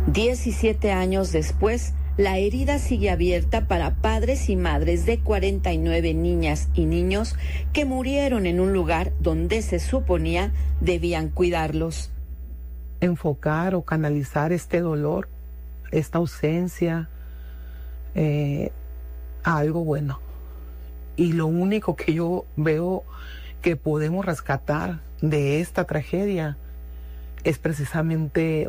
17 años después, la herida sigue abierta para padres y madres de 49 niñas y niños que murieron en un lugar donde se suponía debían cuidarlos. Enfocar o canalizar este dolor, esta ausencia, a algo bueno. Y lo único que yo veo que podemos rescatar de esta tragedia es precisamente